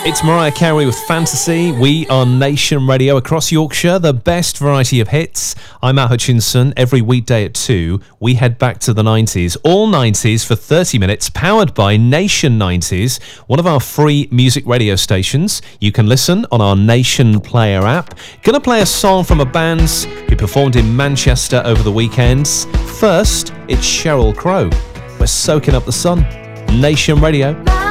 It's Mariah Carey with Fantasy. We are Nation Radio across Yorkshire, the best variety of hits. I'm Matt Hutchinson. Every weekday at 2, we head back to the 90s. All 90s for 30 minutes, powered by Nation 90s, one of our free music radio stations. You can listen on our Nation Player app. Gonna play a song from a band who performed in Manchester over the weekends. First, it's Sheryl Crow. We're soaking up the sun. Nation Radio.